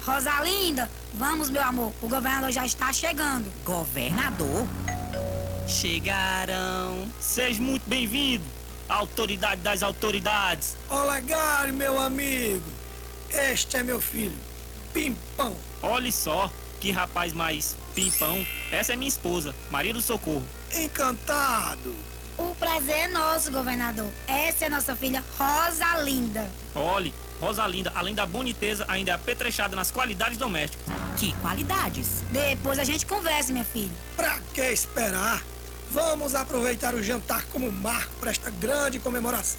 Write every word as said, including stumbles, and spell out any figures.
Rosalinda, vamos, meu amor, o governador já está chegando. Governador? Chegaram. Seja muito bem-vindo, autoridade das autoridades. Olegário, meu amigo. Este é meu filho, Pimpão. Olhe só, que rapaz mais pimpão. Essa é minha esposa, Maria do Socorro. Encantado. O prazer é nosso, governador. Essa é nossa filha Rosalinda. Olhe, Rosalinda, além da boniteza, ainda é apetrechada nas qualidades domésticas. Que qualidades? Depois a gente conversa, minha filha. Pra que esperar? Vamos aproveitar o jantar como marco para esta grande comemoração.